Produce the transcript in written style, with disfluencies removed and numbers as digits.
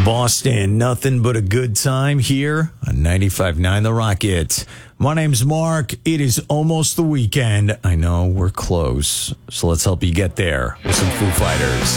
Boston, nothing but a good time here on 95.9 The Rocket. My name's Mark. It is almost the weekend. I know we're close, so let's help you get there with some Foo Fighters.